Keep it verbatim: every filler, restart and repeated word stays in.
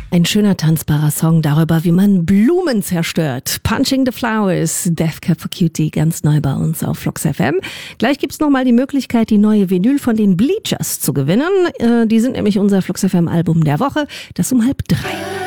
Ein schöner tanzbarer Song darüber, wie man Blumen zerstört. Punching the Flowers, Death Cab for Cutie, ganz neu bei uns auf Flux F M. Gleich gibt's nochmal die Möglichkeit, die neue Vinyl von den Bleachers zu gewinnen. Die sind nämlich unser Flux F M Album der Woche. Das um halb drei.